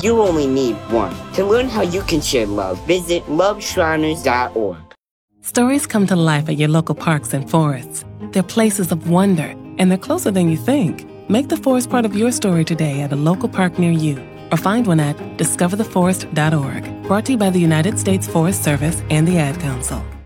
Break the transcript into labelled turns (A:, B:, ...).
A: You only need one. To learn how you can share love, visit loveshriners.org.
B: Stories come to life at your local parks and forests. They're places of wonder, and they're closer than you think. Make the forest part of your story today at a local park near you, or find one at discovertheforest.org. Brought to you by the United States Forest Service and the Ad Council.